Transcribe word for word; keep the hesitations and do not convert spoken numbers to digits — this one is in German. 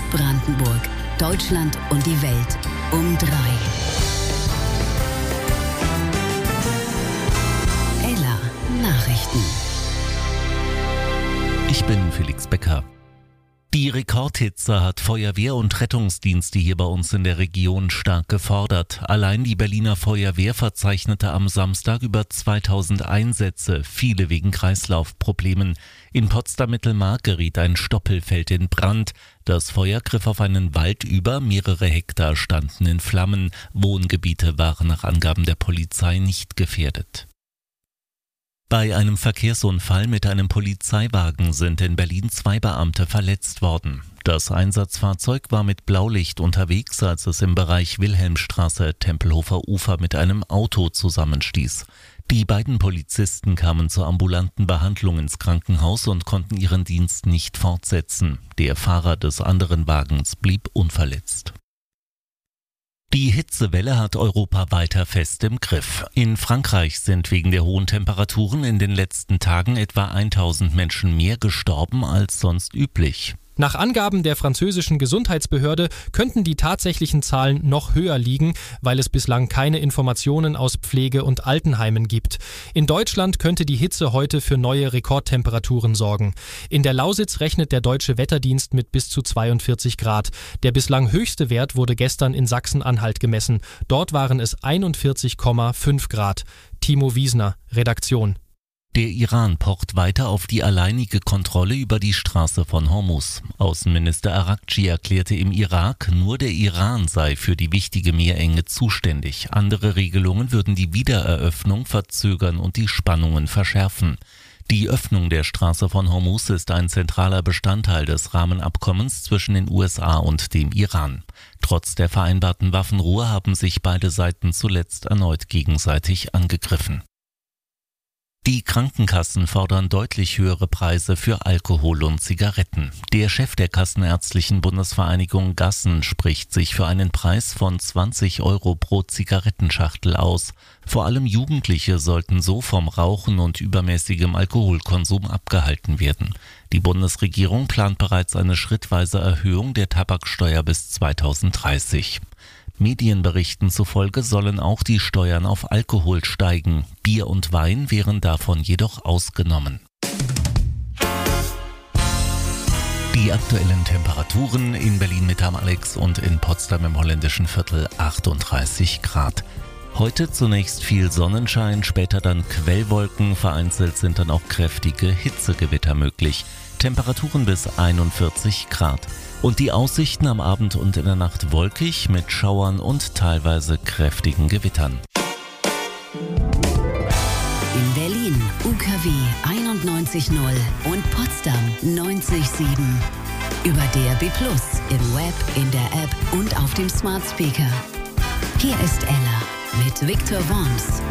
Brandenburg, Deutschland und die Welt um drei. Ella Nachrichten. Ich bin Felix Becker. Die Rekordhitze hat Feuerwehr und Rettungsdienste hier bei uns in der Region stark gefordert. Allein die Berliner Feuerwehr verzeichnete am Samstag über zweitausend Einsätze, viele wegen Kreislaufproblemen. In Potsdam-Mittelmark geriet ein Stoppelfeld in Brand. Das Feuer griff auf einen Wald über, mehrere Hektar standen in Flammen. Wohngebiete waren nach Angaben der Polizei nicht gefährdet. Bei einem Verkehrsunfall mit einem Polizeiwagen sind in Berlin zwei Beamte verletzt worden. Das Einsatzfahrzeug war mit Blaulicht unterwegs, als es im Bereich Wilhelmstraße, Tempelhofer Ufer mit einem Auto zusammenstieß. Die beiden Polizisten kamen zur ambulanten Behandlung ins Krankenhaus und konnten ihren Dienst nicht fortsetzen. Der Fahrer des anderen Wagens blieb unverletzt. Die Hitzewelle hat Europa weiter fest im Griff. In Frankreich sind wegen der hohen Temperaturen in den letzten Tagen etwa tausend Menschen mehr gestorben als sonst üblich. Nach Angaben der französischen Gesundheitsbehörde könnten die tatsächlichen Zahlen noch höher liegen, weil es bislang keine Informationen aus Pflege- und Altenheimen gibt. In Deutschland könnte die Hitze heute für neue Rekordtemperaturen sorgen. In der Lausitz rechnet der Deutsche Wetterdienst mit bis zu zweiundvierzig Grad. Der bislang höchste Wert wurde gestern in Sachsen-Anhalt gemessen. Dort waren es einundvierzig Komma fünf Grad. Timo Wiesner, Redaktion. Der Iran pocht weiter auf die alleinige Kontrolle über die Straße von Hormuz. Außenminister Araghchi erklärte im Irak, nur der Iran sei für die wichtige Meerenge zuständig. Andere Regelungen würden die Wiedereröffnung verzögern und die Spannungen verschärfen. Die Öffnung der Straße von Hormuz ist ein zentraler Bestandteil des Rahmenabkommens zwischen den U S A und dem Iran. Trotz der vereinbarten Waffenruhe haben sich beide Seiten zuletzt erneut gegenseitig angegriffen. Die Krankenkassen fordern deutlich höhere Preise für Alkohol und Zigaretten. Der Chef der Kassenärztlichen Bundesvereinigung Gassen spricht sich für einen Preis von zwanzig Euro pro Zigarettenschachtel aus. Vor allem Jugendliche sollten so vom Rauchen und übermäßigem Alkoholkonsum abgehalten werden. Die Bundesregierung plant bereits eine schrittweise Erhöhung der Tabaksteuer bis zweitausenddreißig. Medienberichten zufolge sollen auch die Steuern auf Alkohol steigen. Bier und Wein wären davon jedoch ausgenommen. Die aktuellen Temperaturen in Berlin mit am Alex und in Potsdam im holländischen Viertel achtunddreißig Grad. Heute zunächst viel Sonnenschein, später dann Quellwolken, vereinzelt sind dann auch kräftige Hitzegewitter möglich. Temperaturen bis einundvierzig Grad. Und die Aussichten am Abend und in der Nacht wolkig mit Schauern und teilweise kräftigen Gewittern. In Berlin U K W einundneunzig Komma null und Potsdam neunzig Komma sieben. Über D A B plus, im Web, in der App und auf dem Smart Speaker. Hier ist Ella mit Victor Worms.